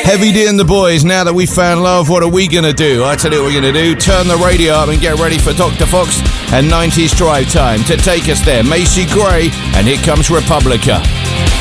Heavy D and the boys, now that we found love, what are we going to do? I tell you what we're going to do. Turn the radio up and get ready for Dr. Fox and 90s Drive Time. To take us there, Macy Gray, and here comes Republica.